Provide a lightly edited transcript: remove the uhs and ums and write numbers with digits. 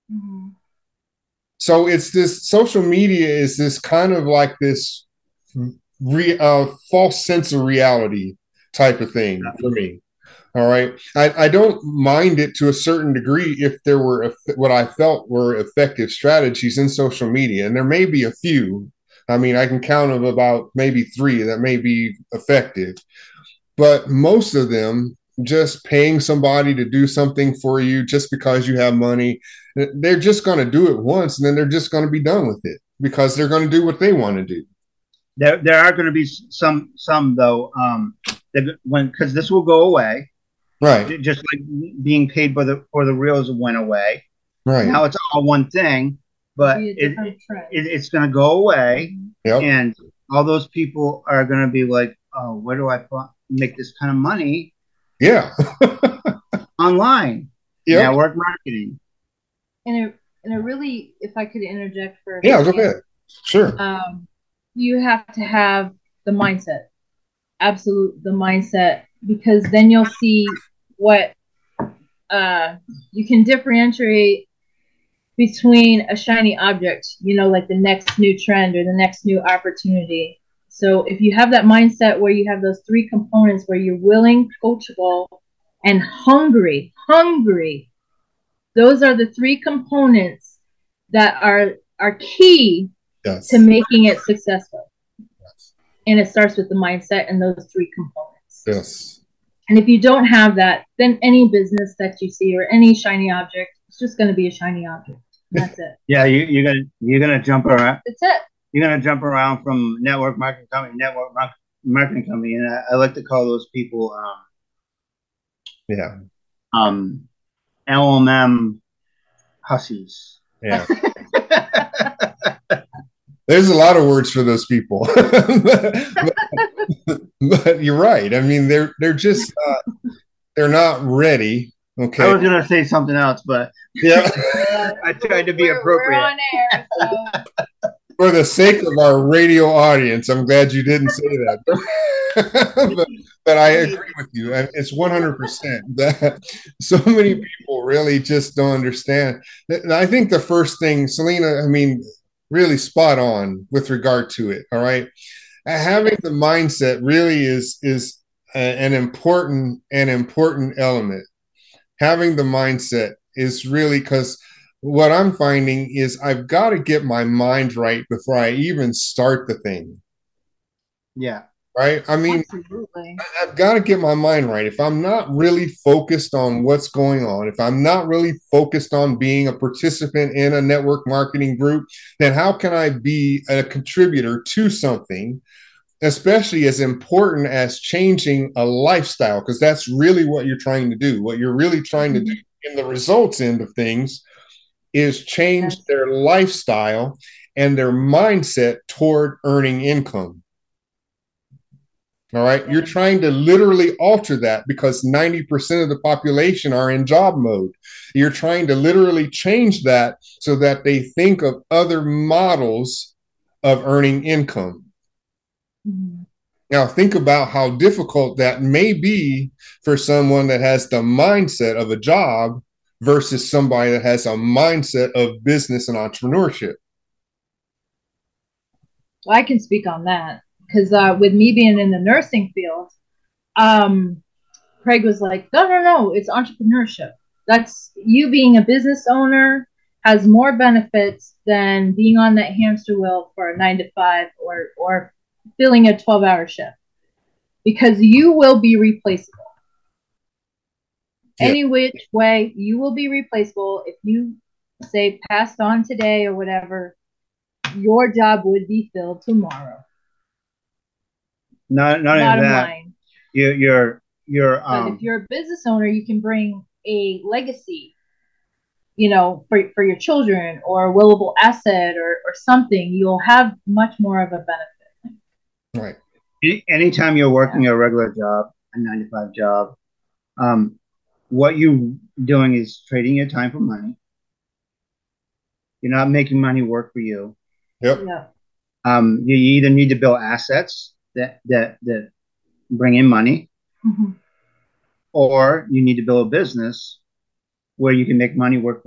Mhm. So it's this social media is this kind of like this false sense of reality type of thing for me. All right. I don't mind it to a certain degree if there were what I felt were effective strategies in social media. And there may be a few. I mean, I can count of about maybe three that may be effective, but most of them just paying somebody to do something for you just because you have money, they're just going to do it once and then they're just going to be done with it because they're going to do what they want to do. There are going to be some though, when because this will go away, Right. just like being paid for the reels went away. Right. Now it's all one thing, It'll but be a different trend. it's going to go away, Mhm. Yep. and all those people are going to be like, oh, where do I make this kind of money Yeah. online? Yep. Network marketing. And it really, if I could interject for a Yeah, go second, ahead. Sure. um, you have to have the mindset, absolute the mindset, because then you'll see what uh, you can differentiate between a shiny object, like the next new trend or the next new opportunity. So if you have that mindset where you have those three components where you're willing, coachable, and hungry, those are the three components that are key to Yes. making it successful. And it starts with the mindset and those three components. Yes. And if you don't have that, then any business that you see or any shiny object, it's just going to be a shiny object. And that's it. Yeah, you're gonna jump around. That's it. You're gonna jump around from marketing company, and I like to call those people Yeah. um, LMM hussies. Yeah. There's a lot of words for those people. But you're right. I mean, they're just they're not ready. I Okay. was gonna say something else, but Yeah. I tried to be We're appropriate. on air, so For the sake of our radio audience, I'm glad you didn't say that. but I agree with you. It's 100% that so many people really just don't understand. And I think the first thing, Selena, I mean, really spot on with regard to it. All right. Having the mindset really is an important element. Having the mindset is really because what I'm finding is I've got to get my mind right before I even start the thing. Yeah. Right. I mean, absolutely. I've got to get my mind right. If I'm not really focused on what's going on, if I'm not really focused on being a participant in a network marketing group, then how can I be a contributor to something, especially as important as changing a lifestyle? Because that's really what you're trying to do. What you're really trying to do Mhm. in the results end of things is change Yes. their lifestyle and their mindset toward earning income. All right. You're Yeah. trying to literally alter that because 90% of the population are in job mode. You're trying to literally change that so that they think of other models of earning income. Mhm. Now, think about how difficult that may be for someone that has the mindset of a job versus somebody that has a mindset of business and entrepreneurship. Well, I can speak on that because with me being in the nursing field, um, Craig was like, no, no, no, it's entrepreneurship. That's you being a business owner has more benefits than being on that hamster wheel for a 9 to 5 or filling a 12-hour shift because you will be replaceable. Yeah. Any which way, you will be replaceable. If you say passed on today or whatever, your job would be filled tomorrow. Not only Bottom that, line. you're But if you're a business owner, you can bring a legacy, for your children or a willable asset or something. You'll have much more of a benefit. Right. anytime you're Yeah. working a regular job, a 9 to 5 job, um, what you're doing is trading your time for money. You're not making money work for you. Yep. Yeah. You either need to build assets that bring in money, Mm-hmm. or you need to build a business where you can make money work